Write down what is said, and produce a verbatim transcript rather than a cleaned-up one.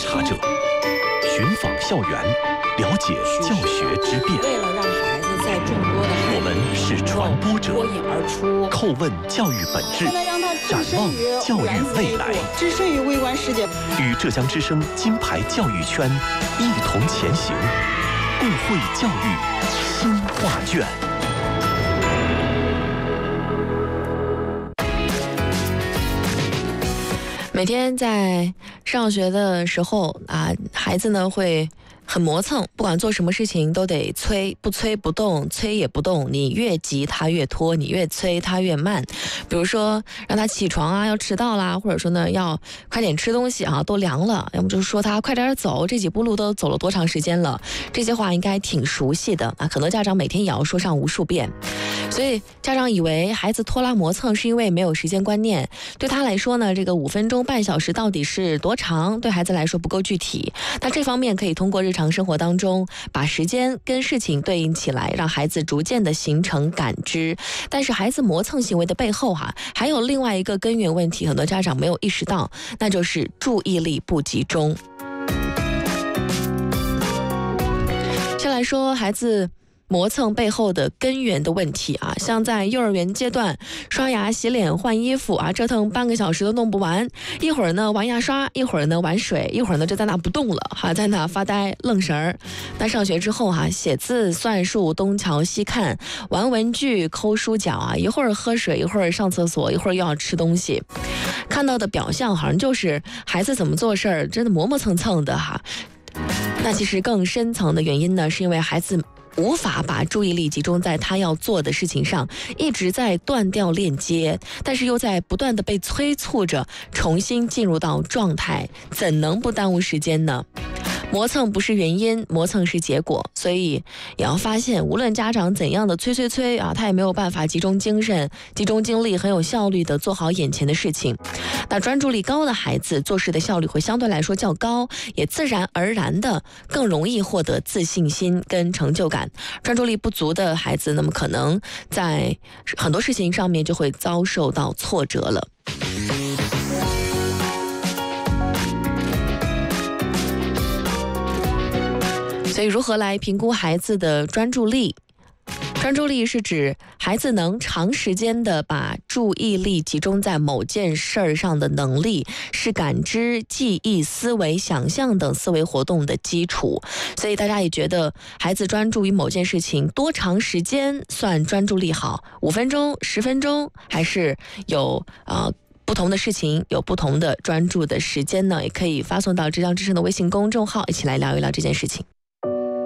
察者，寻访校园，了解教学之变。 为了让孩子在众多的我们是传播者， 脱颖而出， 叩问教育本质，展望教育未来， 置身于微观世界， 与浙江之声金牌教育圈一同前行，共绘教育新画卷。 每天在上学的时候啊，孩子呢会很磨蹭，不管做什么事情都得催，不催不动，催也不动，你越急他越拖，你越催他越慢。比如说让他起床啊，要迟到啦，或者说呢要快点吃东西啊，都凉了，要么就是说他快点走，这几步路都走了多长时间了，这些话应该挺熟悉的啊，可能家长每天也要说上无数遍。所以家长以为孩子拖拉磨蹭是因为没有时间观念，对他来说呢，这个五分钟半小时到底是多长，对孩子来说不够具体。那这方面可以通过日常生活当中把时间跟事情对应起来，让孩子逐渐的形成感知。但是孩子磨蹭行为的背后哈、啊，还有另外一个根源问题，很多家长没有意识到，那就是注意力不集中。先来说孩子磨蹭背后的根源的问题啊，像在幼儿园阶段，刷牙、洗脸、换衣服啊，折腾半个小时都弄不完。一会儿呢玩牙刷，一会儿呢玩水，一会儿呢就在那不动了，哈，在那发呆愣神儿。那上学之后哈、啊，写字、算术，东瞧西看，玩文具、抠书角啊，一会儿喝水，一会儿上厕所，一会儿又要吃东西。看到的表象好像就是孩子怎么做事儿真的磨磨蹭蹭的哈。那其实更深层的原因呢，是因为孩子无法把注意力集中在他要做的事情上，一直在断掉链接，但是又在不断的被催促着重新进入到状态，怎能不耽误时间呢？磨蹭不是原因，磨蹭是结果，所以也要发现，无论家长怎样的催催催啊，他也没有办法集中精神、集中精力，很有效率的做好眼前的事情。那专注力高的孩子做事的效率会相对来说较高，也自然而然的更容易获得自信心跟成就感。专注力不足的孩子，那么可能在很多事情上面就会遭受到挫折了。所以如何来评估孩子的专注力？专注力是指孩子能长时间的把注意力集中在某件事儿上的能力，是感知、记忆、思维、想象等思维活动的基础。所以大家也觉得孩子专注于某件事情多长时间算专注力好？五分钟、十分钟，还是有呃不同的事情有不同的专注的时间呢？也可以发送到浙江之声的微信公众号，一起来聊一聊这件事情。